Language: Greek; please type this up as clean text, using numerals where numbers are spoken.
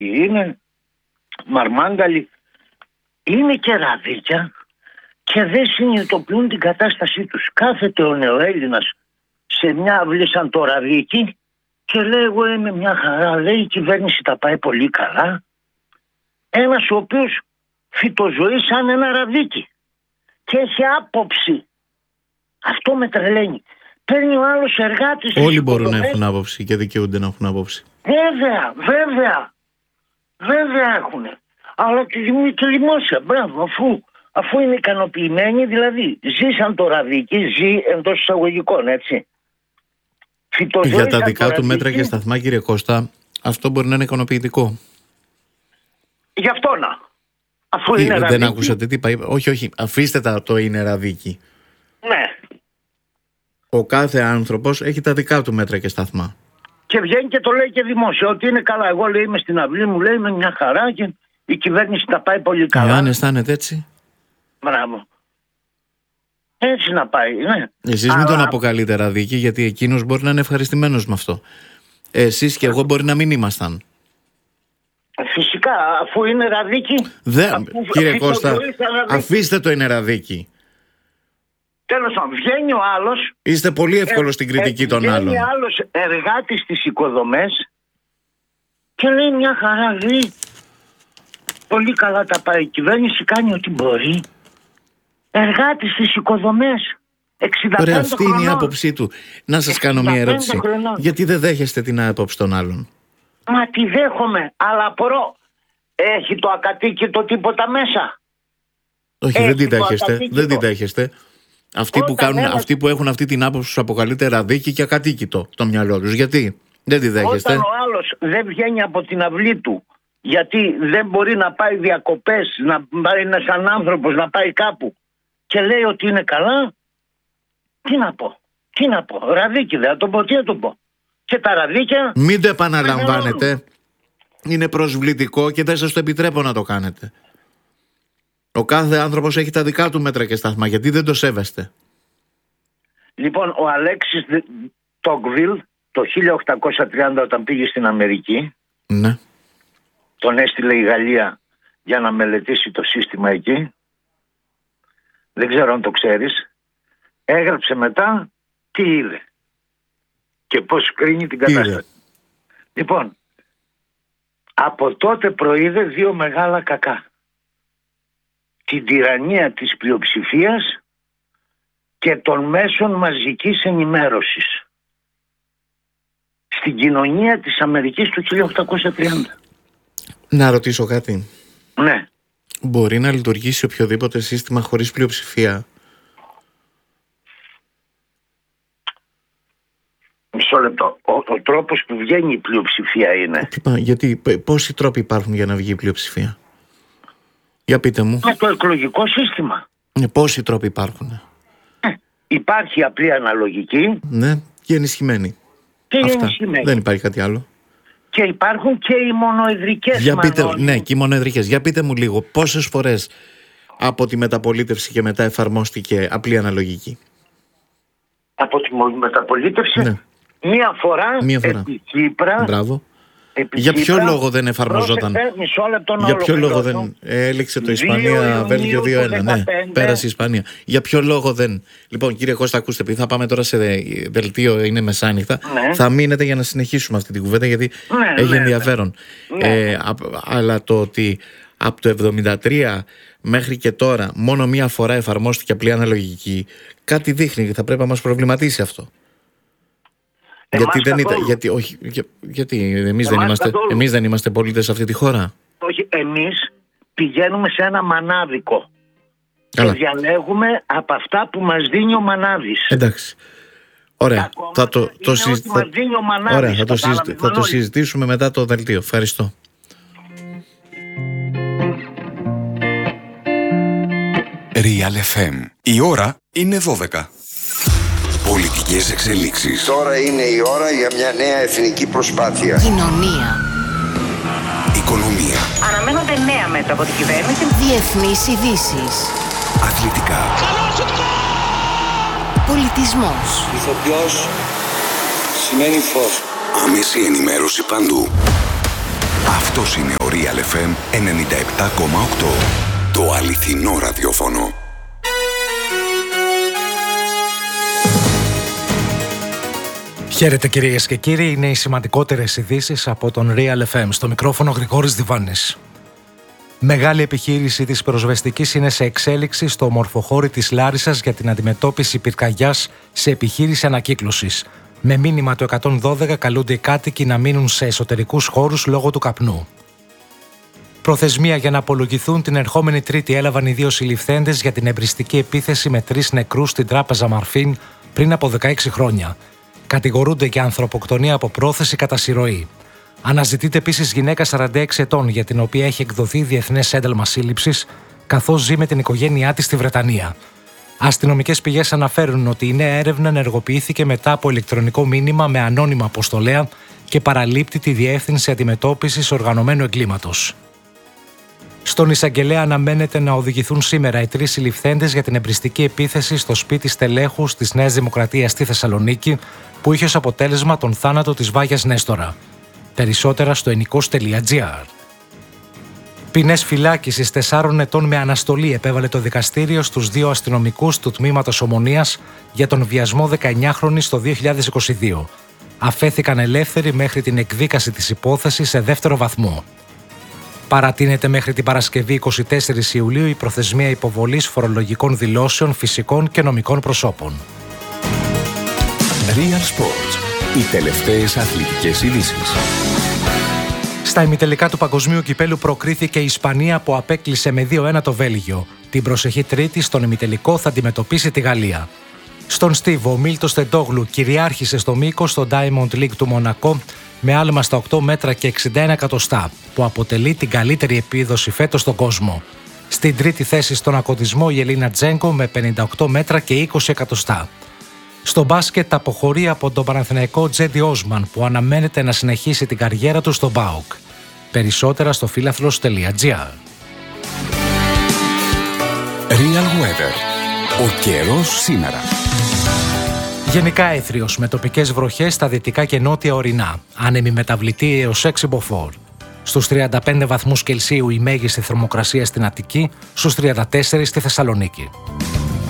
είναι μαρμάγκαλοι, είναι και ραδίκια και δεν συνειδητοποιούν την κατάστασή τους. Κάθεται ο νεοέλληνας σε μια αυλή σαν το Ραδίκι και λέει εγώ είμαι μια χαρά, λέει η κυβέρνηση τα πάει πολύ καλά. Ένας ο οποίος φυτοζωεί σαν ένα ραδίκι και έχει άποψη. Αυτό με τρελαίνει. Παίρνει ο άλλος εργάτης. Όλοι μπορούν να έχουν άποψη και δικαιούνται να έχουν άποψη. Βέβαια έχουν. Αλλά τη δημόσια, μπράβο, αφού είναι ικανοποιημένοι, δηλαδή ζήσαν το ραδίκι, ζει εντός εισαγωγικών, έτσι. Για τα δικά του μέτρα και σταθμά, κύριε Κώστα, αυτό μπορεί να είναι ικανοποιητικό. Γι' αυτό να. Αφού είναι ραδίκι. Δεν άκουσατε τι είπα. Όχι, αφήστε το είναι ραδίκι. Ναι. Ο κάθε άνθρωπος έχει τα δικά του μέτρα και σταθμά. Και βγαίνει και το λέει και δημόσια, ότι είναι καλά. Εγώ λέει είμαι στην αυλή μου, λέει είμαι μια χαρά και η κυβέρνηση τα πάει πολύ καλά. Αν αισθάνεται έτσι. Μπράβο. Έτσι να πάει, ναι. Εσείς μην τον αποκαλείτε ραδίκι, γιατί εκείνος μπορεί να είναι ευχαριστημένος με αυτό. Εσείς και εγώ μπορεί να μην ήμασταν. Φυσικά, αφού είναι ραδίκι. Κύριε Κώστα, αφήστε το είναι ραδίκι. Τέλος πάντων, βγαίνει ο άλλος. Είστε πολύ εύκολος στην κριτική των άλλων. Βγαίνει άλλος εργάτης στις οικοδομές και λέει μια χαρά, λέει πολύ καλά τα πάει η κυβέρνηση, κάνει ό,τι μπορεί. Εργάτης στις οικοδομές, 65 Ωραία, αυτή χρονών. είναι η άποψή του. Να σας κάνω μια ερώτηση. Γιατί δεν δέχεστε την άποψη των άλλων? Μα τη δέχομαι, αλλά απορώ. Έχει το ακατοίκητο τίποτα μέσα? Όχι, δεν τη δέχεστε. Αυτοί που έχουν αυτή την άποψη τους αποκαλείται ραδίκι και ακατοίκητο το μυαλό τους. Γιατί δεν τη δέχεστε? Όταν ο άλλος δεν βγαίνει από την αυλή του, γιατί δεν μπορεί να πάει διακοπές, να πάει σαν άνθρωπος, να πάει κάπου και λέει ότι είναι καλά, τι να πω, ραδίκι δεν θα το πω, τι θα το πω. Και τα ραδίκια... Μην το επαναλαμβάνετε, είναι προσβλητικό και δεν σας το επιτρέπω να το κάνετε. Ο κάθε άνθρωπος έχει τα δικά του μέτρα και σταθμά, γιατί δεν το σέβεστε? Λοιπόν, ο Αλέξης Τοκβίλ το 1830 όταν πήγε στην Αμερική, ναι, τον έστειλε η Γαλλία για να μελετήσει το σύστημα εκεί. Δεν ξέρω αν το ξέρεις. Έγραψε μετά τι είδε και πώς κρίνει την κατάσταση. Λοιπόν, από τότε προείδε δύο μεγάλα κακά. Την τυραννία της πλειοψηφίας και των μέσων μαζικής ενημέρωσης στην κοινωνία της Αμερικής του 1830. Να ρωτήσω κάτι. Ναι. Μπορεί να λειτουργήσει οποιοδήποτε σύστημα χωρίς πλειοψηφία? Μισό λεπτό. Ο τρόπος που βγαίνει η πλειοψηφία είναι... Γιατί πόσοι τρόποι υπάρχουν για να βγει η πλειοψηφία? Για πείτε μου. Με το εκλογικό σύστημα. Πόσοι τρόποι υπάρχουν? Υπάρχει απλή αναλογική. Ναι, και ενισχυμένη. Δεν υπάρχει κάτι άλλο. Και υπάρχουν και οι μονοεδρικές. Ναι, και οι μονοεδρικές. Για πείτε μου λίγο, πόσες φορές από τη μεταπολίτευση και μετά εφαρμόστηκε απλή αναλογική? Από τη μεταπολίτευση, ναι. Μία φορά. Επί Κύπρα. Μπράβο. Για ποιο λόγο δεν εφαρμοζόταν? Για ποιο λόγο δεν έληξε το Ισπανία-Βέλγιο 2-1? Ναι, πέρασε η Ισπανία. Για ποιο λόγο δεν? Λοιπόν, κύριε Κώστα, ακούστε, επειδή θα πάμε τώρα σε δελτίο, είναι μεσάνυχτα. Ναι. Θα μείνετε για να συνεχίσουμε αυτή την κουβέντα, γιατί έχει ενδιαφέρον. Ναι. Αλλά το ότι από το 1973 μέχρι και τώρα μόνο μία φορά εφαρμόστηκε απλή αναλογική, κάτι δείχνει και θα πρέπει να μας προβληματίσει αυτό. Γιατί εμείς δεν είμαστε πολίτες σε αυτή τη χώρα? Όχι, εμείς πηγαίνουμε σε ένα μανάδικο. Καλά. Και διαλέγουμε από αυτά που μας δίνει ο μανάδης. Εντάξει. Ωραία. Θα το συζητήσουμε μετά το δελτίο. Ευχαριστώ. Real FM. Η ώρα είναι 12. Πολιτικές εξελίξεις. Τώρα είναι η ώρα για μια νέα εθνική προσπάθεια. Κοινωνία. Οικονομία. Αναμένονται νέα μέτρα από την κυβέρνηση. Διεθνείς ειδήσεις. Αθλητικά. Πολιτισμός. Ηθοποιός σημαίνει φως. Άμεση ενημέρωση παντού. Αυτός είναι ο Real FM 97,8. Το αληθινό ραδιόφωνο. Χαίρετε κυρίες και κύριοι, είναι οι σημαντικότερες ειδήσεις από τον Real FM. Στο μικρόφωνο Γρηγόρης Διβάνης. Μεγάλη επιχείρηση της πυροσβεστικής είναι σε εξέλιξη στο ομορφοχώρι της Λάρισσας για την αντιμετώπιση πυρκαγιάς σε επιχείρηση ανακύκλωσης. Με μήνυμα το 112 καλούνται οι κάτοικοι να μείνουν σε εσωτερικούς χώρους λόγω του καπνού. Προθεσμία για να απολογηθούν την ερχόμενη Τρίτη έλαβαν οι 2 συλληφθέντες για την εμπριστική επίθεση με 3 νεκρούς στην τράπεζα Μαρφίν πριν από 16 χρόνια. Κατηγορούνται για ανθρωποκτονία από πρόθεση κατά συρροή. Αναζητείται επίσης γυναίκα 46 ετών για την οποία έχει εκδοθεί διεθνές ένταλμα σύλληψης, καθώς ζει με την οικογένειά της στη Βρετανία. Αστυνομικές πηγές αναφέρουν ότι η νέα έρευνα ενεργοποιήθηκε μετά από ηλεκτρονικό μήνυμα με ανώνυμα αποστολέα και παραλείπτει τη Διεύθυνση Αντιμετώπισης Οργανωμένου Εγκλήματος. Στον εισαγγελέα αναμένεται να οδηγηθούν σήμερα οι 3 συλληφθέντες για την εμπριστική επίθεση στο σπίτι στελέχους της Νέας Δημοκρατίας στη Θεσσαλονίκη, που είχε ως αποτέλεσμα τον θάνατο της Βάγιας Νέστορα. Περισσότερα στο ενικός.gr. Ποινές φυλάκισης 4 ετών με αναστολή επέβαλε το δικαστήριο στους 2 αστυνομικούς του τμήματος Ομονίας για τον βιασμό 19χρονης το 2022. Αφέθηκαν ελεύθεροι μέχρι την εκδίκαση της υπόθεσης σε δεύτερο βαθμό. Παρατείνεται μέχρι την Παρασκευή 24 Ιουλίου η προθεσμία υποβολής φορολογικών δηλώσεων φυσικών και νομικών προσώπων. Real Sports. Οι τελευταίες αθλητικές ειδήσεις. Στα ημιτελικά του Παγκοσμίου Κυπέλου προκρίθηκε η Ισπανία που απέκλεισε με 2-1 το Βέλγιο. Την προσεχή Τρίτη στον ημιτελικό θα αντιμετωπίσει τη Γαλλία. Στον Στίβο, ο Μίλτος Τεντόγλου κυριάρχησε στο μήκος στο Diamond League του Μονακό με άλμα στα 8 μέτρα και 61 εκατοστά, που αποτελεί την καλύτερη επίδοση φέτος στον κόσμο. Στην τρίτη θέση στον ακοδισμό η Ελίνα Τζέγκο με 58 μέτρα και 20 εκατοστά. Στο μπάσκετ αποχωρεί από τον Παναθηναϊκό Τζέντι Όσμαν, που αναμένεται να συνεχίσει την καριέρα του στο ΠΑΟΚ. Περισσότερα στο φίλαθλος.gr. Real Weather. Ο καιρός σήμερα. Γενικά έθριος με τοπικές βροχές στα δυτικά και νότια ορεινά. Άνεμη μεταβλητή έως 6 μποφόρ. Στους 35 βαθμούς Κελσίου η μέγιστη θερμοκρασία στην Αττική, στους 34 στη Θεσσαλονίκη.